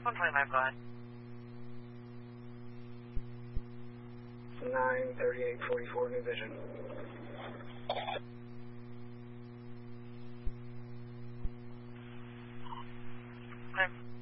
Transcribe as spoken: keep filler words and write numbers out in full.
one twenty-five, go ahead. nine thirty-eight forty-four, New Vision. Okay.